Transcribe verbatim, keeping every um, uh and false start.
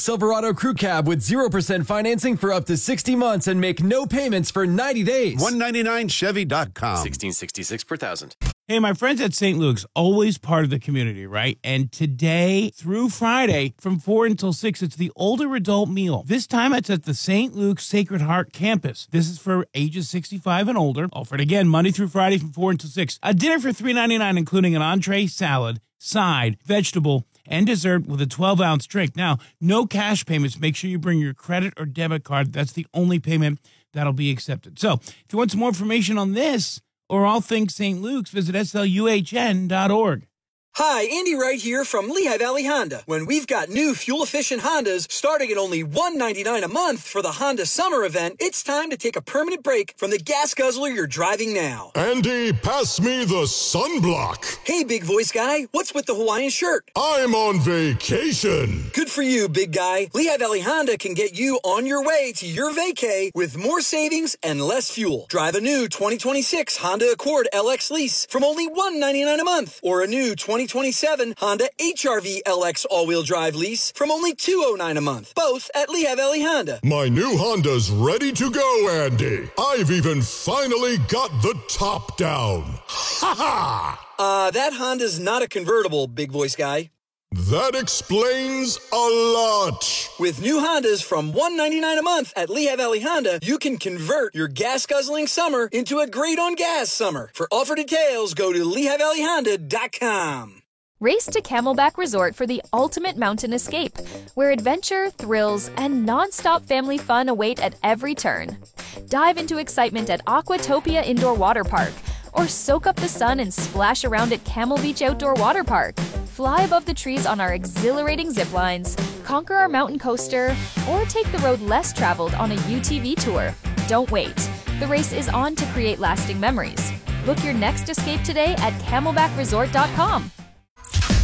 Silverado Crew Cab with zero percent financing for up to sixty months and make no payments for ninety days. one ninety-nine Chevy dot com. sixteen sixty-six per thousand. Hey, my friends at Saint Luke's, always part of the community, right? And today through Friday from four until six, it's the older adult meal. This time it's at the Saint Luke's Sacred Heart campus. This is for ages sixty-five and older. Offered again Monday through Friday from four until six. A dinner for three ninety-nine, including an entree, salad, side, vegetable, and dessert with a twelve ounce drink. Now, no cash payments. Make sure you bring your credit or debit card. That's the only payment that'll be accepted. So if you want some more information on this or all things Saint Luke's, visit S L U H N dot org. Hi, Andy Wright here from Lehigh Valley Honda. When we've got new fuel-efficient Hondas starting at only one ninety-nine a month for the Honda Summer Event, it's time to take a permanent break from the gas guzzler you're driving now. Andy, pass me the sunblock. Hey, big voice guy, what's with the Hawaiian shirt? I'm on vacation. Good for you, big guy. Lehigh Valley Honda can get you on your way to your vacay with more savings and less fuel. Drive a new twenty twenty-six Honda Accord L X lease from only one ninety-nine a month, or a new twenty twenty-seven Honda H R V L X all-wheel drive lease from only two oh nine a month, both at Lehigh Valley Honda. My new Honda's ready to go, Andy. I've even finally got the top down. Ha ha! Uh, that Honda's not a convertible, big voice guy. That explains a lot. With new Hondas from one ninety-nine a month at Lehigh Valley Honda, you can convert your gas-guzzling summer into a great-on-gas summer. For offer details, go to Lehigh Valley Honda dot com. Race to Camelback Resort for the ultimate mountain escape, where adventure, thrills, and non-stop family fun await at every turn. Dive into excitement at Aquatopia Indoor Water Park, or soak up the sun and splash around at Camel Beach Outdoor Water Park. Fly above the trees on our exhilarating zip lines, conquer our mountain coaster, or take the road less traveled on a U T V tour. Don't wait. The race is on to create lasting memories. Book your next escape today at Camelback Resort dot com.